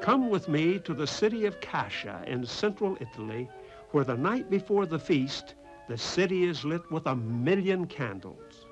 Come with me to the city of Cascia in central Italy, where the night before the feast, the city is lit with 1,000,000 candles.